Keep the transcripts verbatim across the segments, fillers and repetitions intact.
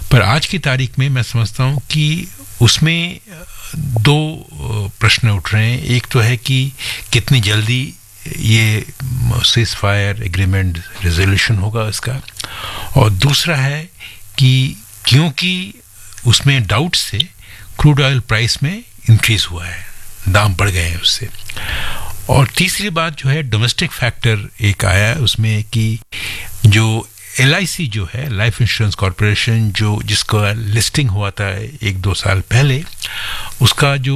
पर आज की तारीख में मैं समझता हूँ कि उसमें दो प्रश्न उठ रहे हैं. एक तो है कि कितनी जल्दी ये सीज फायर एग्रीमेंट रेजोल्यूशन होगा इसका, और दूसरा है कि क्योंकि उसमें डाउट से क्रूड ऑयल प्राइस में इंक्रीज हुआ है, दाम बढ़ गए हैं उससे. और तीसरी बात जो है डोमेस्टिक फैक्टर एक आया है उसमें कि जो एल आई सी जो है, लाइफ इंश्योरेंस कॉरपोरेशन, जो जिसका लिस्टिंग हुआ था एक दो साल पहले, उसका जो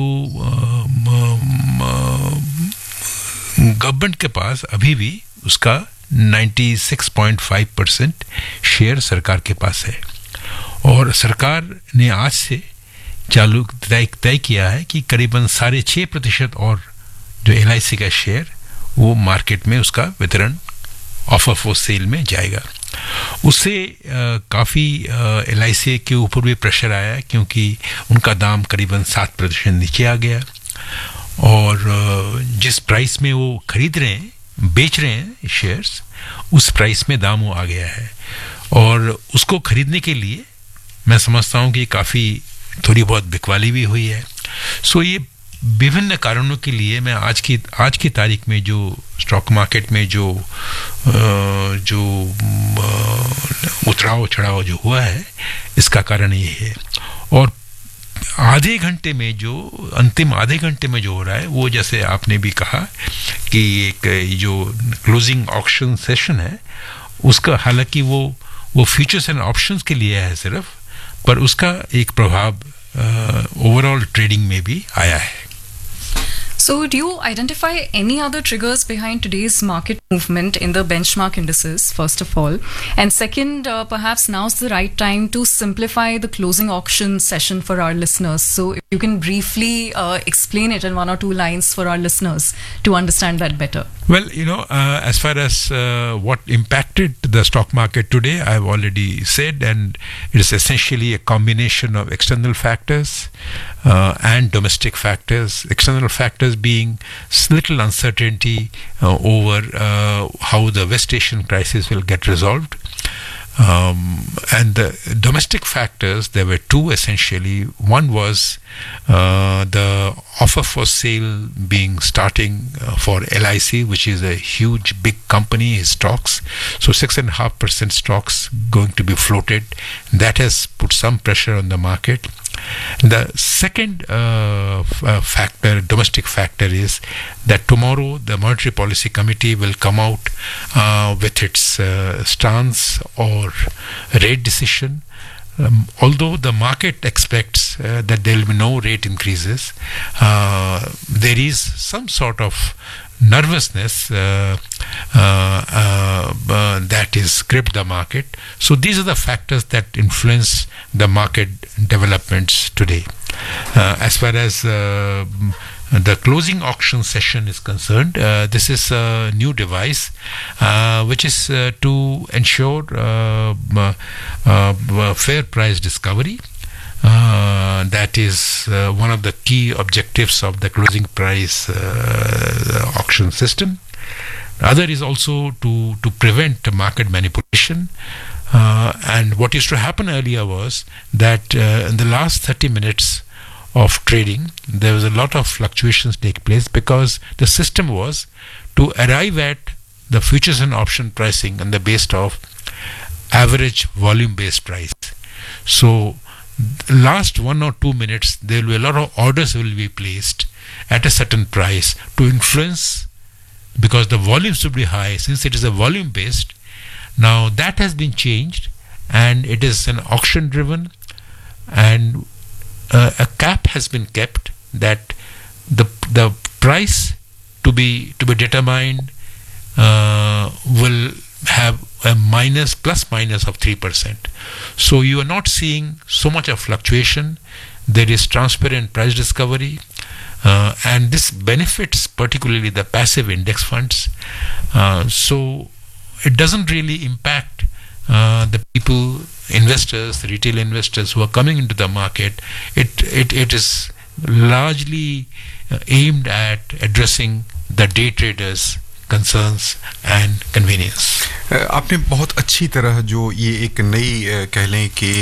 गवर्नमेंट के पास अभी भी उसका छियानवे पॉइंट पाँच परसेंट शेयर सरकार के पास है. और सरकार ने आज से चालू तय तय किया है कि करीबन साढ़े छः प्रतिशत और जो एल आई सी का शेयर वो मार्केट में उसका वितरण ऑफर फॉर सेल में जाएगा. उससे काफ़ी एल आई सी के ऊपर भी प्रेशर आया क्योंकि उनका दाम करीबन सात प्रतिशत नीचे आ गया, और जिस प्राइस में वो खरीद रहे हैं, बेच रहे हैं शेयर्स, उस प्राइस में दाम वो आ गया है. और उसको खरीदने के लिए मैं समझता हूँ कि काफ़ी थोड़ी बहुत बिकवाली भी हुई है. सो ये विभिन्न कारणों के लिए मैं आज की आज की तारीख में जो स्टॉक मार्केट में जो जो उतराव चढ़ाव जो हुआ है, इसका कारण ये है. और आधे घंटे में जो अंतिम आधे घंटे में जो हो रहा है वो, जैसे आपने भी कहा कि एक जो क्लोजिंग ऑक्शन सेशन है उसका, हालांकि वो वो फ्यूचर्स एंड ऑप्शंस के लिए है सिर्फ, पर उसका एक प्रभाव ओवरऑल ट्रेडिंग में भी आया है. So, do you identify any other triggers behind today's market movement in the benchmark indices, first of all? And second, uh, perhaps now's the right time to simplify the closing auction session for our listeners. So, if you can briefly uh, explain it in one or two lines for our listeners to understand that better. Well, you know, uh, as far as uh, what impacted the stock market today, I've already said, and it is essentially a combination of external factors uh, and domestic factors. External factors being little uncertainty uh, over uh, how the West Asian crisis will get resolved. Um, and the domestic factors, there were two essentially. One was uh, the offer for sale being starting uh, for L I C, which is a huge big company, stocks. So six and a half percent stocks going to be floated. That has put some pressure on the market. The second uh, f- uh, factor, domestic factor, is that tomorrow the Monetary Policy Committee will come out uh, with its uh, stance or rate decision. Um, although the market expects uh, that there will be no rate increases, uh, there is some sort of nervousness uh, uh, uh, uh, that is gripped the market. So these are the factors that influence the market developments today. Uh, as far as uh, the closing auction session is concerned, uh, this is a new device uh, which is uh, to ensure uh, uh, uh, fair price discovery. Uh, that is uh, one of the key objectives of the closing price uh, auction system. The other is also to, to prevent market manipulation. Uh, and what used to happen earlier was that uh, in the last thirty minutes of trading, there was a lot of fluctuations take place because the system was to arrive at the futures and option pricing on the basis of average volume-based price. So last one or two minutes, there will be a lot of orders will be placed at a certain price to influence, because the volumes will be high since it is a volume based. Now that has been changed and it is an auction driven, and uh, a cap has been kept that the the price to be to be determined uh, will have a minus plus minus of three percent. So you are not seeing so much of fluctuation. There is transparent price discovery, uh, and this benefits particularly the passive index funds. Uh, so it doesn't really impact uh, the people, investors, the retail investors who are coming into the market. It it, it is largely uh, aimed at addressing the day traders' concerns and convenience. आपने बहुत अच्छी तरह जो ये एक नई कह लें कि